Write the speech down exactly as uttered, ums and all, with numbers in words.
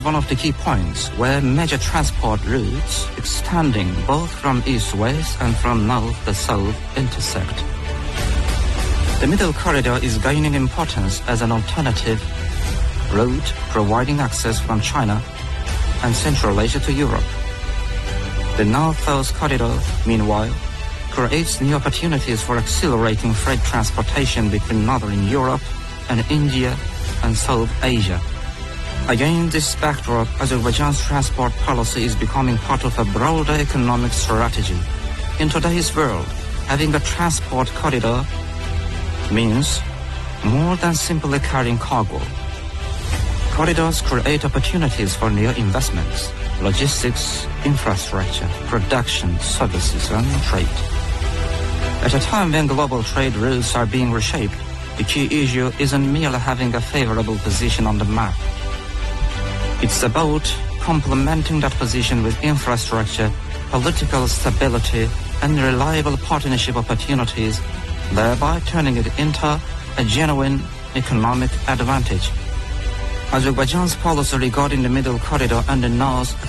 one of the key points where major transport routes extending both from east-west and from north to south intersect. The Middle Corridor is gaining importance as an alternative route providing access from China and Central Asia to Europe. The North-South Corridor, meanwhile, creates new opportunities for accelerating freight transportation between Northern Europe and India and South Asia. Against this backdrop, Azerbaijan's transport policy is becoming part of a broader economic strategy. In today's world, having a transport corridor means more than simply carrying cargo. Corridors create opportunities for new investments, logistics, infrastructure, production, services, and trade. At a time when global trade routes are being reshaped, the key issue isn't merely having a favorable position on the map. It's about complementing that position with infrastructure, political stability, and reliable partnership opportunities, thereby turning it into a genuine economic advantage. Azerbaijan's policy regarding the Middle Corridor and the North